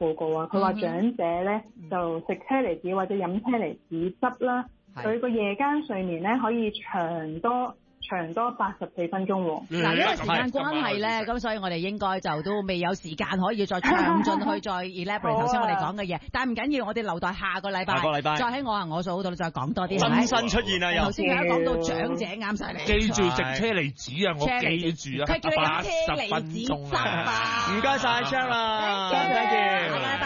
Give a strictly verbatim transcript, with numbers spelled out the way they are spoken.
報告啊，佢話長者咧、嗯、就食車厘子或者飲車厘子汁啦，佢個夜間睡眠咧可以長多。長多八十四分鐘喎。嗱、 嗯，因為時間關係咧，咁所以我哋應該就都未有時間可以再詳盡去再 elaborate 頭先我哋講嘅嘢。但係唔緊要，我哋留待下個禮拜， 下個禮拜再喺我行我素嗰度再講多啲。 真身出現啊！又頭先而家講到長者啱晒你， 記住食車厘子啊！我記住啊， 佢叫你飲車厘子汁啊！ 唔該晒 Cheryl， 多謝，拜拜。